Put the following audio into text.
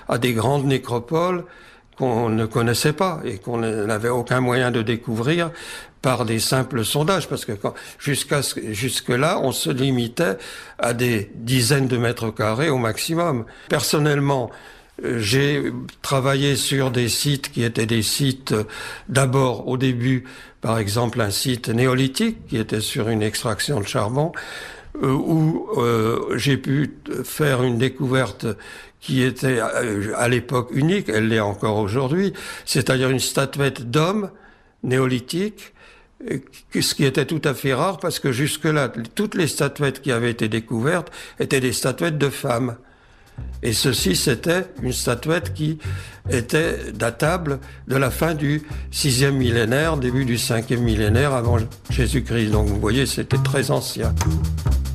à des grandes nécropoles qu'on ne connaissait pas et qu'on n'avait aucun moyen de découvrir par des simples sondages, parce que jusque-là, on se limitait à des dizaines de mètres carrés au maximum. Personnellement, j'ai travaillé sur des sites qui étaient des sites, d'abord au début, par exemple un site néolithique qui était sur une extraction de charbon, où j'ai pu faire une découverte qui était à l'époque unique, elle l'est encore aujourd'hui, c'est-à-dire une statuette d'homme néolithique, ce qui était tout à fait rare parce que jusque-là, toutes les statuettes qui avaient été découvertes étaient des statuettes de femmes. Et ceci, c'était une statuette qui était datable de la fin du 6e millénaire, début du 5e millénaire avant Jésus-Christ. Donc vous voyez, c'était très ancien.